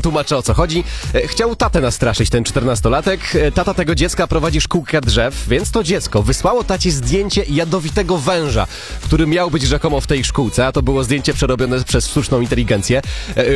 tłumaczę, o co chodzi. Chciał tatę nastraszyć, ten 14-latek. Tata tego dziecka prowadzi szkółkę drzew, więc to dziecko wysłało tacie zdjęcie jadowitego węża, który miał być rzekomo w tej szkółce, a to było zdjęcie przerobione przez sztuczną inteligencję.